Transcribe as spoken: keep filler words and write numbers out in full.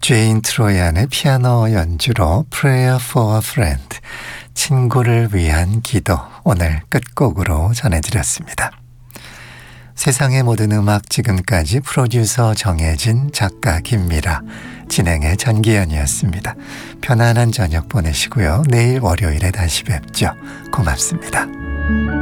제인 트로이안의 피아노 연주로 Prayer for a Friend, 친구를 위한 기도, 오늘 끝곡으로 전해드렸습니다. 세상의 모든 음악, 지금까지 프로듀서 정혜진, 작가 김미라, 진행의 전기현이었습니다. 편안한 저녁 보내시고요. 내일 월요일에 다시 뵙죠. 고맙습니다.